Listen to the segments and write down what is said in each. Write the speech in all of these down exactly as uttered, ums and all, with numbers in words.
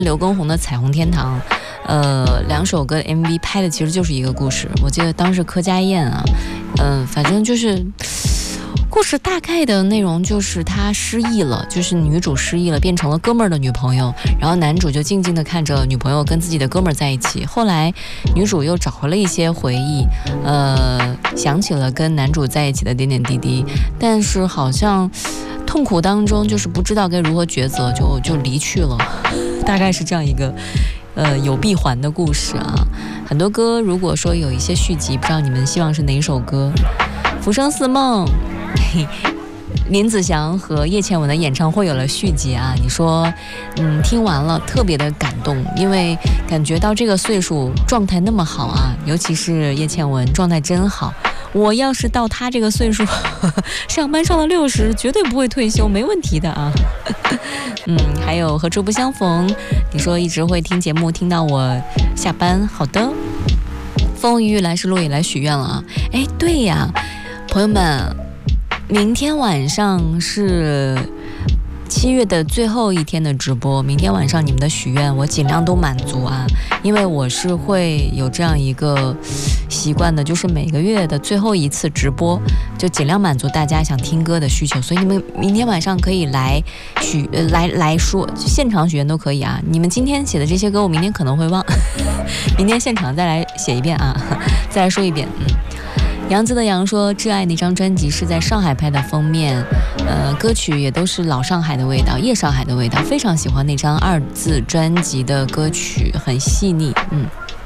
刘畊宏的《彩虹天堂》，呃，两首歌的 M V 拍的其实就是一个故事。我记得当时柯佳燕啊，嗯、呃，反正就是故事大概的内容就是他失忆了，就是女主失忆了，变成了哥们儿的女朋友，然后男主就静静地看着女朋友跟自己的哥们儿在一起。后来女主又找回了一些回忆，呃，想起了跟男主在一起的点点滴滴，但是好像痛苦当中就是不知道该如何抉择，就就离去了，大概是这样一个呃有闭环的故事啊。很多歌如果说有一些续集，不知道你们希望是哪一首歌？浮生似梦，林子祥和叶倩文的演唱会有了续集啊。你说嗯，听完了特别的感动，因为感觉到这个岁数状态那么好啊，尤其是叶倩文状态真好。我要是到他这个岁数上班上到六十绝对不会退休，没问题的啊。嗯，还有何处不相逢，你说一直会听节目听到我下班，好的。风雨欲来时路也来许愿了啊。哎，对呀，朋友们，明天晚上是七月的最后一天的直播，明天晚上你们的许愿我尽量都满足啊，因为我是会有这样一个习惯的，就是每个月的最后一次直播就尽量满足大家想听歌的需求，所以你们明天晚上可以来许呃来来说现场许愿都可以啊。你们今天写的这些歌我明天可能会忘明天现场再来写一遍啊，再来说一遍。嗯，杨子的杨说挚爱那张专辑是在上海拍的封面，呃，歌曲也都是老上海的味道，夜上海的味道，非常喜欢那张二字专辑的歌曲，很细腻。嗯，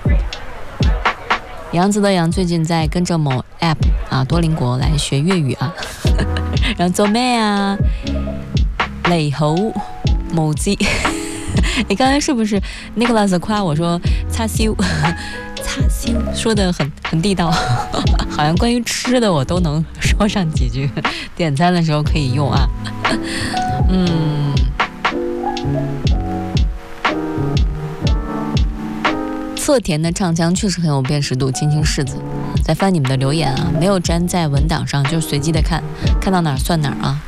杨子的杨最近在跟着某 app 啊多邻国来学粤语啊，然后做咩啊，雷猴某鸡，你刚才是不是 Nicholas 夸我说叉烧？叉烧说的很很地道，好像关于吃的我都能说上几句，点餐的时候可以用啊。嗯，侧田的唱腔确实很有辨识度，青青柿子。再翻你们的留言啊，没有粘在文档上，就随机的看，看到哪儿算哪儿啊。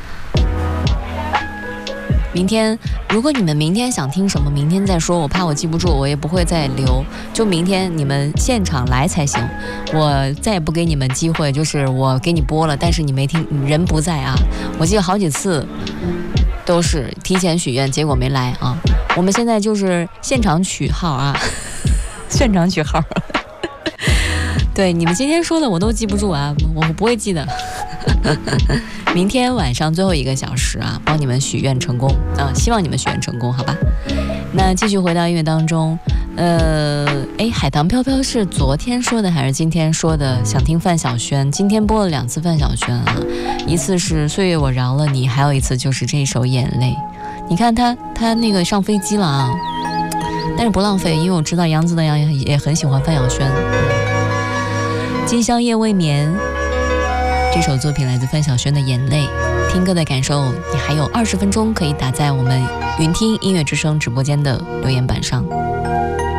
明天如果你们明天想听什么，明天再说，我怕我记不住，我也不会再留，就明天你们现场来才行。我再也不给你们机会，就是我给你播了，但是你没听，人不在啊。我记得好几次都是提前许愿，结果没来啊。我们现在就是现场取号啊，现场取号。对，你们今天说的我都记不住啊，我不会记得。明天晚上最后一个小时啊，帮你们许愿成功啊！希望你们许愿成功，好吧？那继续回到音乐当中，呃，哎，海棠飘飘是昨天说的还是今天说的？想听范晓萱，今天播了两次范晓萱啊，一次是岁月我饶了你，还有一次就是这首眼泪。你看他他那个上飞机了啊，但是不浪费，因为我知道杨子的杨也很喜欢范晓萱。今宵夜未眠。这首作品来自范晓萱的眼泪，听歌的感受你还有二十分钟可以打在我们云听音乐之声直播间的留言板上。